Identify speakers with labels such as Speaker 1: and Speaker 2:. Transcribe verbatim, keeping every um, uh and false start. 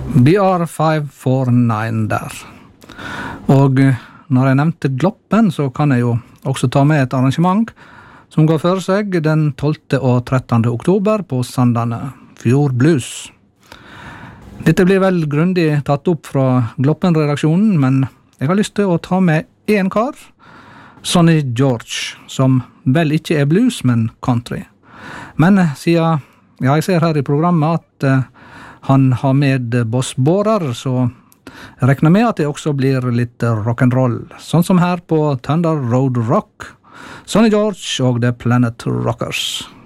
Speaker 1: B R fem fire ni der. Og når jeg nevnte Gloppen, så kan jeg jo også ta med et arrangement som går for seg den tolvte og trettende oktober på Sandane Fjord Blues. Dette blir vel grundig tatt opp fra Gloppen-redaksjonen, men jeg har lyst til å ta med en kar, Sonny George, som vel ikke er blues, men country. Men siden ja, jeg ser her i programmet at uh, han har med Boss Borer, så jeg regner med at det også blir litt rock'n'roll, sånn som her på Thunder Road Rock. Sonny George og The Planet Rockers.